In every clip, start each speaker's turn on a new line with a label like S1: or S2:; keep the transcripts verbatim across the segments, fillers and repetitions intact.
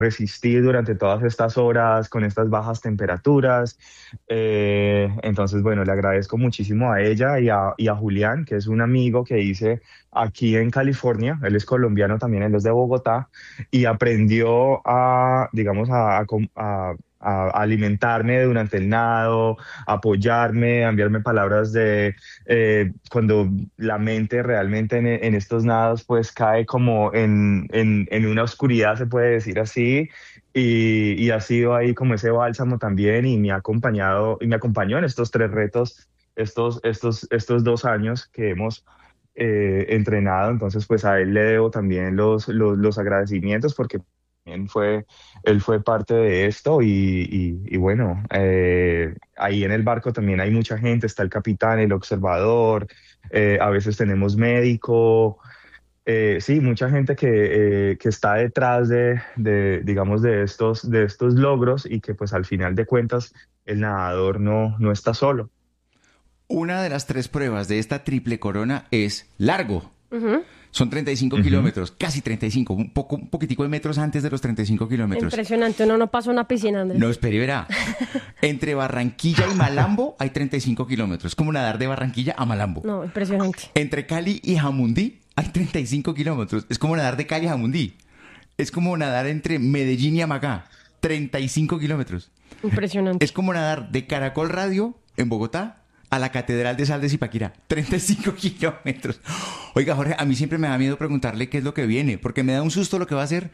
S1: resistir durante todas estas horas con estas bajas temperaturas. Eh, entonces, bueno, le agradezco muchísimo a ella y a, y a Julián, que es un amigo que hice aquí en California. Él es colombiano también, él es de Bogotá y aprendió a, digamos, a, a, com- a- a alimentarme durante el nado, apoyarme, a enviarme palabras de eh, cuando la mente realmente en, en estos nados pues cae como en, en, en una oscuridad, se puede decir así, y, y ha sido ahí como ese bálsamo también y me ha acompañado y me acompañó en estos tres retos, estos, estos, estos dos años que hemos eh, entrenado. Entonces pues a él le debo también los, los, los agradecimientos porque también fue, él fue parte de esto y, y, y bueno, eh, ahí en el barco también hay mucha gente, está el capitán, el observador, eh, a veces tenemos médico, eh, sí, mucha gente que, eh, que está detrás de, de, digamos, de estos, de estos logros y que pues al final de cuentas el nadador no, no está solo.
S2: Una de las tres pruebas de esta triple corona es largo.
S3: Ujú.
S2: Son treinta y cinco
S1: Ujú.
S2: kilómetros, casi treinta y cinco, un poco, un poquitico de metros antes de los treinta y cinco kilómetros.
S3: Impresionante, uno no pasa una piscina, Andrés.
S2: No, espere, y verá. Entre Barranquilla y Malambo hay treinta y cinco kilómetros. Es como nadar de Barranquilla a Malambo.
S3: No, impresionante.
S2: Entre Cali y Jamundí hay treinta y cinco kilómetros. Es como nadar de Cali a Jamundí. Es como nadar entre Medellín y Amagá. treinta y cinco kilómetros.
S3: Impresionante.
S2: Es como nadar de Caracol Radio en Bogotá a la Catedral de Sal de Zipaquirá. treinta y cinco kilómetros. Oiga, Jorge, a mí siempre me da miedo preguntarle qué es lo que viene, porque me da un susto lo que va a hacer.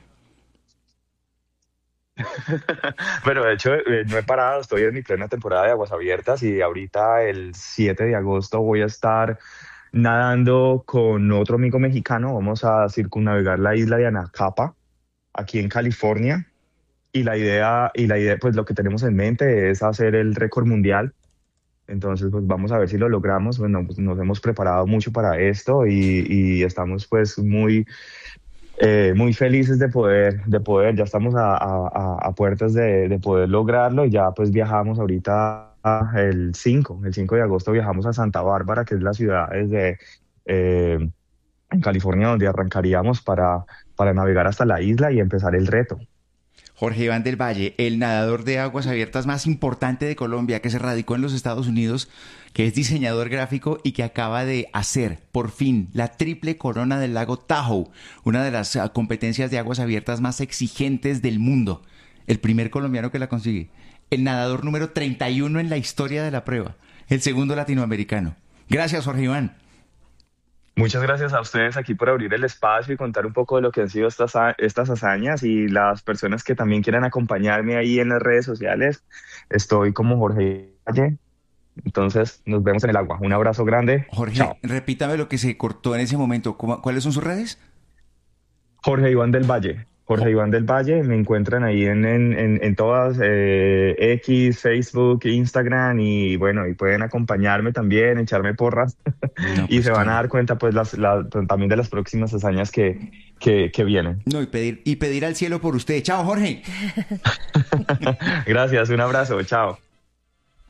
S1: Pero de hecho eh, no he parado, estoy en mi plena temporada de aguas abiertas y ahorita el siete de agosto voy a estar nadando con otro amigo mexicano. Vamos a circunnavegar la isla de Anacapa, aquí en California. Y la idea, y la idea, pues lo que tenemos en mente es hacer el récord mundial. Entonces, pues vamos a ver si lo logramos. Bueno, pues nos hemos preparado mucho para esto y, y estamos pues muy, eh, muy felices de poder, de poder, ya estamos a, a- a- a puertas de, de poder lograrlo y ya pues viajamos ahorita el cinco el cinco de agosto viajamos a Santa Bárbara, que es la ciudad desde, eh, en California, donde arrancaríamos para, para navegar hasta la isla y empezar el reto.
S2: Jorge Iván del Valle, el nadador de aguas abiertas más importante de Colombia, que se radicó en los Estados Unidos, que es diseñador gráfico y que acaba de hacer, por fin, la triple corona del lago Tahoe, una de las ah, competencias de aguas abiertas más exigentes del mundo. El primer colombiano que la consigue. El nadador número treinta y uno en la historia de la prueba. El segundo latinoamericano. Gracias, Jorge Iván.
S1: Muchas gracias a ustedes aquí por abrir el espacio y contar un poco de lo que han sido estas, ha- estas hazañas y las personas que también quieran acompañarme ahí en las redes sociales. Estoy como Jorge Valle, entonces nos vemos en el agua. Un abrazo grande.
S2: Jorge,
S1: Chao.
S2: repítame lo que se cortó en ese momento. ¿Cómo- ¿Cuáles son sus redes?
S1: Jorge Iván del Valle. Jorge
S2: Jo-
S1: Iván del Valle, me encuentran ahí en, en, en, en todas, eh, X, Facebook, Instagram y bueno, y pueden acompañarme también, echarme porras
S2: No,
S1: y
S2: pues
S1: se van a
S2: claro.
S1: dar cuenta pues las, la- también de las próximas hazañas que, que, que vienen.
S2: No, y pedir, y pedir al cielo por usted. Chao, Jorge.
S1: Gracias, un abrazo, chao.